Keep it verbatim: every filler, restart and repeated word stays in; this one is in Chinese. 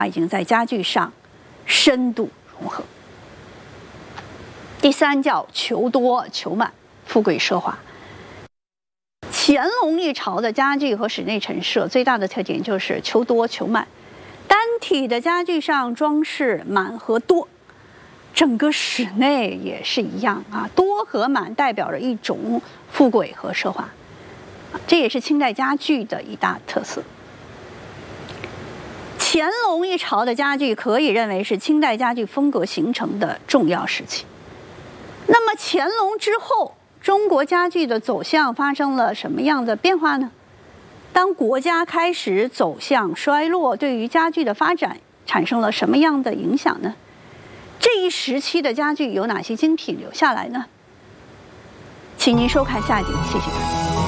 已经在家具上深度融合。第三叫求多求满，富贵奢华。乾隆一朝的家具和室内陈设最大的特点就是求多求满，单体的家具上装饰满和多，整个室内也是一样啊，多和满代表着一种富贵和奢华，这也是清代家具的一大特色。乾隆一朝的家具可以认为是清代家具风格形成的重要时期。那么乾隆之后，中国家具的走向发生了什么样的变化呢？当国家开始走向衰落，对于家具的发展产生了什么样的影响呢？这一时期的家具有哪些精品留下来呢？请您收看下集，谢谢大家。